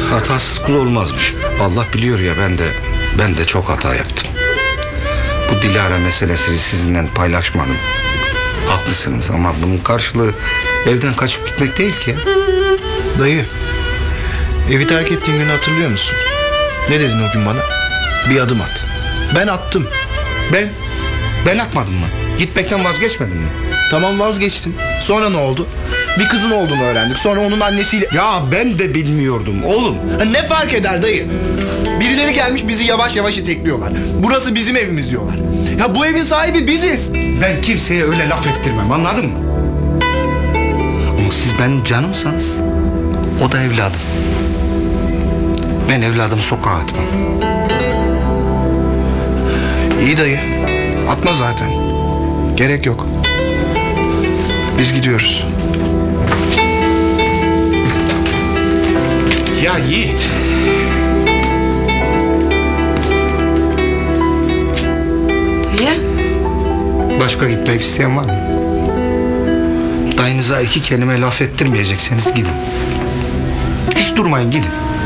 Hatasız kul olmazmış. Allah biliyor ya, ben de çok hata yaptım. Bu Dilara meselesini sizinle paylaşmadım. Haklısınız ama bunun karşılığı evden kaçıp gitmek değil ki. Dayı, evi terk ettiğin günü hatırlıyor musun? Ne dedin o gün bana? Bir adım at. Ben attım. Ben atmadım mı? Gitmekten vazgeçmedim mi? Tamam, vazgeçtin. Sonra ne oldu? Bir kızın olduğunu öğrendik. Sonra onun annesiyle... Ya ben de bilmiyordum oğlum. Ne fark eder dayı? Birileri gelmiş bizi yavaş yavaş itekliyorlar. Burası bizim evimiz diyorlar. Ya bu evin sahibi biziz. Ben kimseye öyle laf ettirmem, anladın mı? Ama siz benim canımsanız o da evladım. Ben evladımı sokağa atmam. İyi dayı. Atma zaten. Gerek yok. Biz gidiyoruz. Ya Yiğit. Dayı. Başka gitmek isteyen var mı? Dayınıza 2 kelime laf ettirmeyecekseniz gidin. Hiç durmayın, gidin.